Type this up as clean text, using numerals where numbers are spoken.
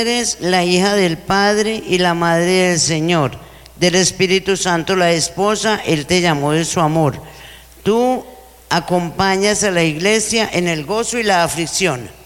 Eres la hija del Padre y la madre del Señor, del Espíritu Santo la esposa, Él te llamó de su amor. Tú acompañas a la iglesia en el gozo y la aflicción.